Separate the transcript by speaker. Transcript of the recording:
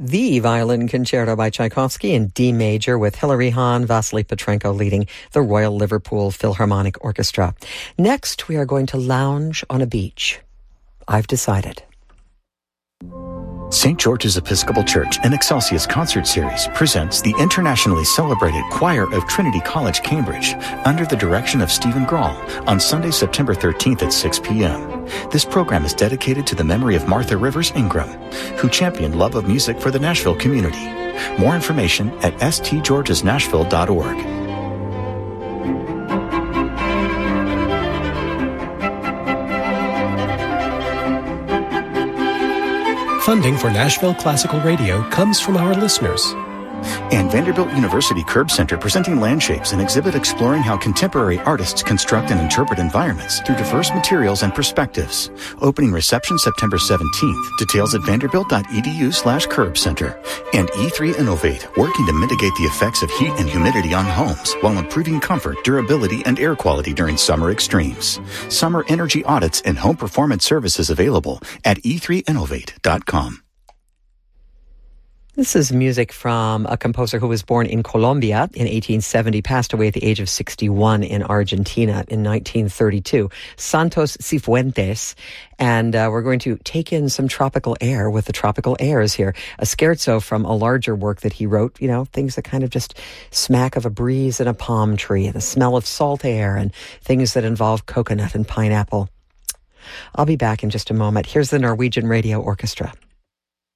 Speaker 1: the Violin Concerto by Tchaikovsky in D major with Hilary Hahn, Vasily Petrenko leading the Royal Liverpool Philharmonic Orchestra. Next, we are going to lounge on a beach. I've decided.
Speaker 2: St. George's Episcopal Church and Excelsius Concert Series presents the internationally celebrated Choir of Trinity College, Cambridge, under the direction of Stephen Grawl on Sunday, September 13th at 6 p.m. This program is dedicated to the memory of Martha Rivers Ingram, who championed love of music for the Nashville community. More information at stgeorgesnashville.org.
Speaker 3: Funding for Nashville Classical Radio comes from our listeners.
Speaker 2: And Vanderbilt University Curb Center presenting Landshapes, an exhibit exploring how contemporary artists construct and interpret environments through diverse materials and perspectives. Opening reception September 17th. Details at vanderbilt.edu/curbcenter. And E3 Innovate, working to mitigate the effects of heat and humidity on homes while improving comfort, durability, and air quality during summer extremes. Summer energy audits and home performance services available at e3innovate.com.
Speaker 1: This is music from a composer who was born in Colombia in 1870, passed away at the age of 61 in Argentina in 1932, Santos Cifuentes. And we're going to take in some tropical air with the tropical airs here. A scherzo from a larger work that he wrote, you know, things that kind of just smack of a breeze in a palm tree and the smell of salt air and things that involve coconut and pineapple. I'll be back in just a moment. Here's the Norwegian Radio Orchestra.